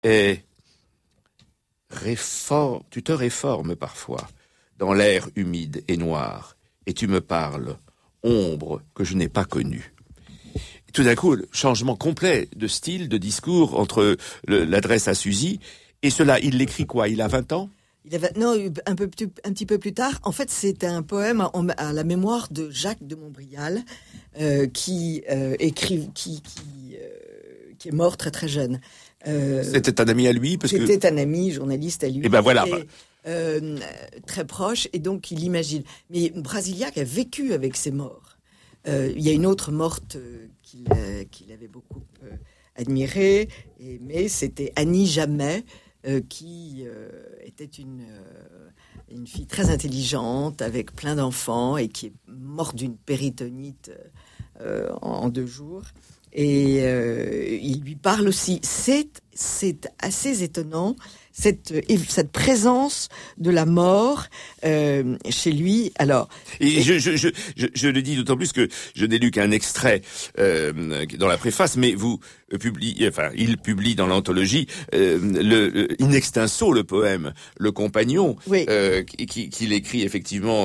est tu te réformes parfois dans l'air humide et noir, et tu me parles, ombre que je n'ai pas connue. Et tout d'un coup, le changement complet de style, de discours entre l'adresse à Suzy, et cela, il l'écrit quoi? Il a 20 ans? Non, un petit peu plus tard. En fait, c'est un poème à la mémoire de Jacques de Montbrial, qui est mort très très jeune. C'était un ami à lui, c'était un ami journaliste à lui. Et ben voilà. Très proche, et donc il imagine. Mais Brasiliac a vécu avec ses morts. Il y a une autre morte qu'il avait beaucoup admirée, mais c'était Annie Jamet, qui était une fille très intelligente, avec plein d'enfants, et qui est morte d'une péritonite en 2 jours. Et il lui parle aussi. C'est assez étonnant, cette présence de la mort chez lui. Alors, et je le dis d'autant plus que je n'ai lu qu'un extrait dans la préface, mais il publie dans l'anthologie In extenso, le poème Le Compagnon, oui. qu'il écrit effectivement en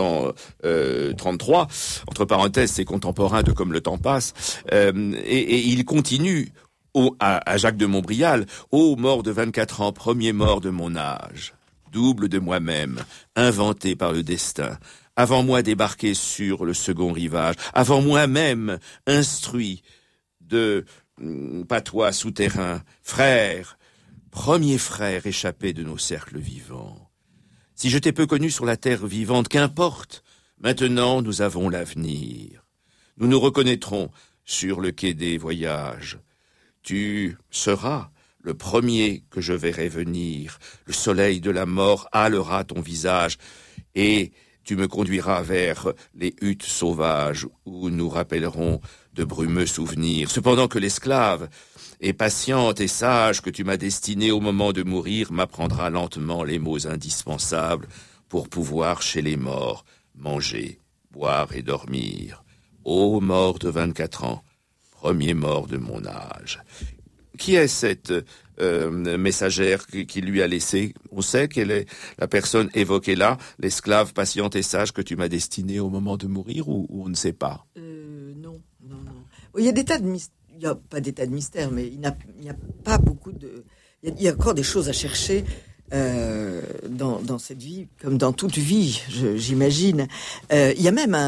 1933. Entre parenthèses, c'est contemporain de Comme le temps passe, et il continue à Jacques de Montbrial, ô mort de 24 ans, premier mort de mon âge, double de moi-même, inventé par le destin, avant moi débarqué sur le second rivage, avant moi-même instruit de patois souterrain, frère, premier frère échappé de nos cercles vivants. Si je t'ai peu connu sur la terre vivante, qu'importe, maintenant nous avons l'avenir. Nous nous reconnaîtrons sur le quai des voyages. Tu seras le premier que je verrai venir. Le soleil de la mort hâlera ton visage et tu me conduiras vers les huttes sauvages où nous rappellerons de brumeux souvenirs. Cependant que l'esclave, et patiente et sage que tu m'as destinée au moment de mourir, m'apprendra lentement les mots indispensables pour pouvoir chez les morts manger, boire et dormir. Ô mort de 24 ans, premier mort de mon âge. Qui est cette messagère qui lui a laissé? On sait quelle est la personne évoquée là, l'esclave patiente et sage que tu m'as destinée au moment de mourir, ou on ne sait pas? Non. Il y a des tas de mystères. Il n'y a pas des tas de mystères, mais il n'y a pas beaucoup de... Il y a encore des choses à chercher dans cette vie, comme dans toute vie, j'imagine. Il y a même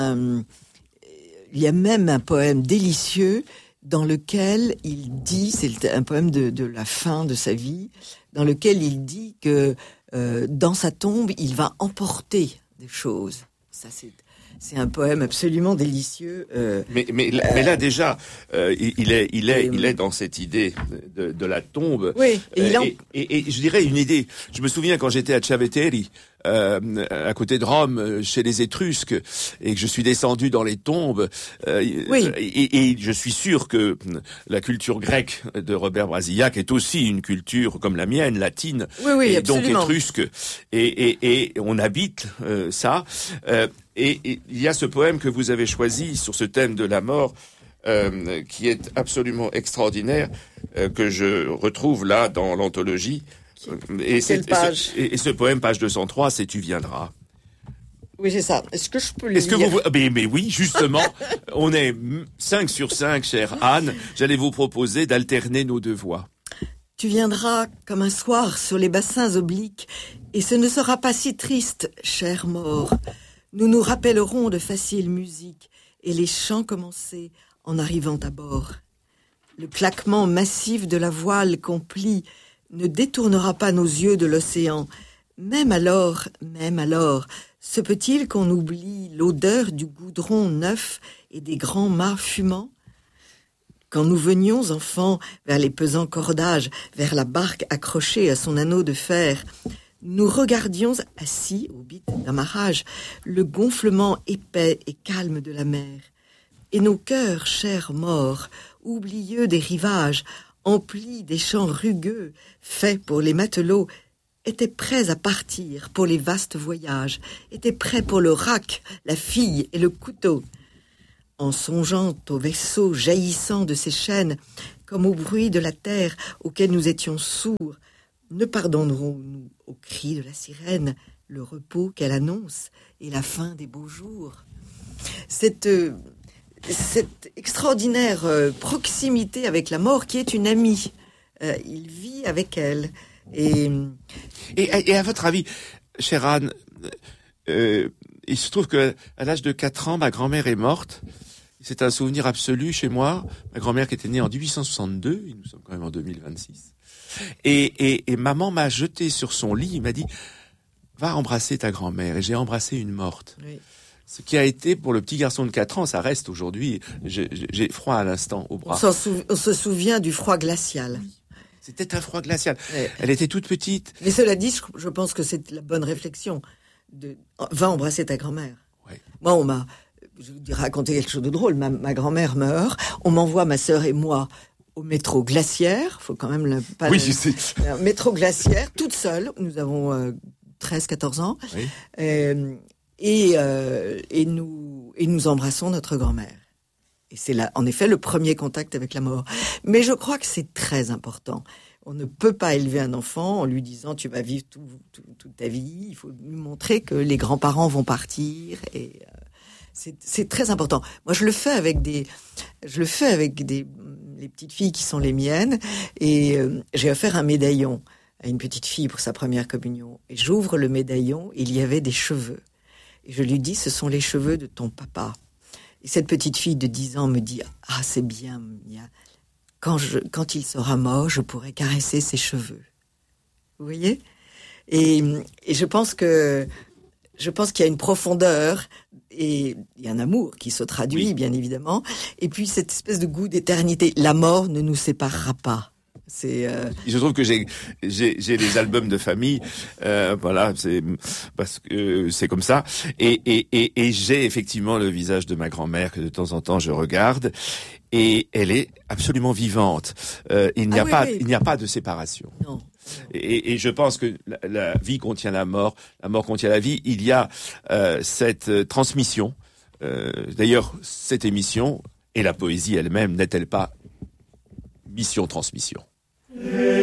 un poème délicieux dans lequel il dit, c'est un poème de la fin de sa vie, dans lequel il dit que dans sa tombe, il va emporter des choses. Ça, c'est un poème absolument délicieux. Mais là déjà, il est dans cette idée de la tombe. Oui, et je dirais une idée. Je me souviens quand j'étais à Ciaveteri, à côté de Rome, chez les Étrusques, et que je suis descendu dans les tombes. Et je suis sûr que la culture grecque de Robert Brasillach est aussi une culture comme la mienne, latine, oui, et absolument. donc étrusque. Et on habite ça. Et il y a ce poème que vous avez choisi sur ce thème de la mort, qui est absolument extraordinaire, que je retrouve là dans l'anthologie. Et ce poème, page 203, c'est Tu viendras. Oui, c'est ça. Est-ce que je peux le lire? Mais oui, justement, on est 5 sur 5, chère Anne. J'allais vous proposer d'alterner nos 2 voix. Tu viendras comme un soir sur les bassins obliques, et ce ne sera pas si triste, cher mort. Nous nous rappellerons de faciles musiques et les chants commencés en arrivant à bord. Le claquement massif de la voile qu'on plie ne détournera pas nos yeux de l'océan. Même alors, se peut-il qu'on oublie l'odeur du goudron neuf et des grands mâts fumants? Quand nous venions, enfants, vers les pesants cordages, vers la barque accrochée à son anneau de fer, nous regardions, assis au bit d'amarrage, le gonflement épais et calme de la mer. Et nos cœurs, chers morts, oublieux des rivages, emplis des champs rugueux, faits pour les matelots, étaient prêts à partir pour les vastes voyages, étaient prêts pour le rack, la fille et le couteau. En songeant au vaisseau jaillissant de ses chaînes, comme au bruit de la terre auquel nous étions sourds. Ne pardonnerons-nous aux cris de la sirène, le repos qu'elle annonce et la fin des beaux jours? Cette extraordinaire proximité avec la mort qui est une amie. Il vit avec elle. Et à votre avis, chère Anne, il se trouve qu'à l'âge de 4 ans, ma grand-mère est morte. C'est un souvenir absolu chez moi. Ma grand-mère qui était née en 1862, et nous sommes quand même en 2026. Et maman m'a jeté sur son lit, il m'a dit « Va embrasser ta grand-mère ». Et j'ai embrassé une morte. Oui. Ce qui a été, pour le petit garçon de 4 ans, ça reste aujourd'hui, j'ai froid à l'instant au bras. On se souvient du froid glacial. Oui. C'était un froid glacial. Elle était toute petite. Mais cela dit, je pense que c'est la bonne réflexion. Va embrasser ta grand-mère. Oui. Moi, je vous raconter quelque chose de drôle. Ma grand-mère meurt. On m'envoie, ma sœur et moi, au métro Glaciaire. Faut quand même Oui, je sais. Métro Glaciaire, toute seule. Nous avons 13-14 ans. Oui. Et nous embrassons notre grand-mère. Et c'est là, en effet, le premier contact avec la mort. Mais je crois que c'est très important. On ne peut pas élever un enfant en lui disant tu vas vivre toute ta vie. Il faut lui montrer que les grands-parents vont partir. Et c'est très important. Moi, je le fais avec les petites filles qui sont les miennes. Et j'ai offert un médaillon à une petite fille pour sa première communion. Et j'ouvre le médaillon, il y avait des cheveux. Et je lui dis, ce sont les cheveux de ton papa. Et cette petite fille de 10 ans me dit, ah, c'est bien, Mia. Quand il sera mort, je pourrai caresser ses cheveux. Vous voyez? Et je pense qu'il y a une profondeur et il y a un amour qui se traduit, oui, bien évidemment. Et puis cette espèce de goût d'éternité. La mort ne nous séparera pas. Je trouve que j'ai les albums de famille, voilà, c'est parce que c'est comme ça, et j'ai effectivement le visage de ma grand-mère que de temps en temps je regarde, et elle est absolument vivante. Il n'y a pas de séparation. Non. Et je pense que la vie contient la mort contient la vie. Il y a cette transmission. D'ailleurs, cette émission et la poésie elle-même n'est-elle pas mission-transmission?